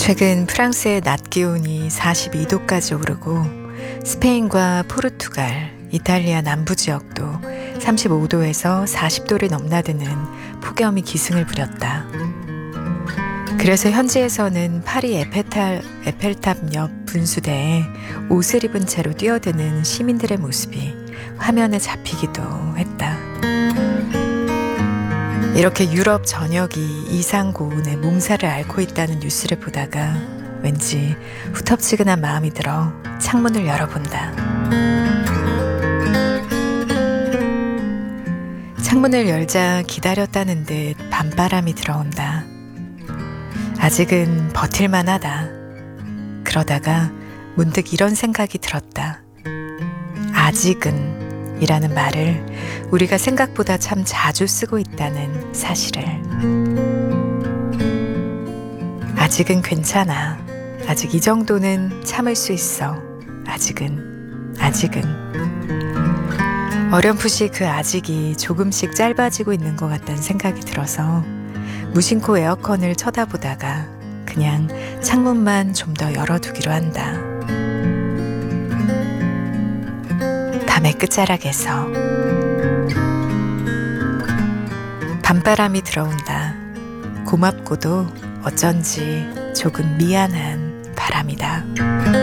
최근 프랑스의 낮 기온이 42도까지 오르고 스페인과 포르투갈, 이탈리아 남부 지역도 35도에서 40도를 넘나드는 폭염이 기승을 부렸다. 그래서 현지에서는 파리 에펠탑 옆 분수대에 옷을 입은 채로 뛰어드는 시민들의 모습이 화면에 잡히기도 했다. 이렇게 유럽 전역이 이상 고온의 몽사를 앓고 있다는 뉴스를 보다가 왠지 후텁지근한 마음이 들어 창문을 열어본다. 창문을 열자 기다렸다는 듯 밤바람이 들어온다. 아직은 버틸만 하다. 그러다가 문득 이런 생각이 들었다. 아직은 이라는 말을 우리가 생각보다 참 자주 쓰고 있다는 사실을. 아직은 괜찮아. 아직 이 정도는 참을 수 있어. 아직은. 어렴풋이 그 아직이 조금씩 짧아지고 있는 것 같다는 생각이 들어서 무심코 에어컨을 쳐다보다가 그냥 창문만 좀 더 열어두기로 한다. 밤의 끝자락에서 밤바람이 들어온다. 고맙고도 어쩐지 조금 미안한 바람이다.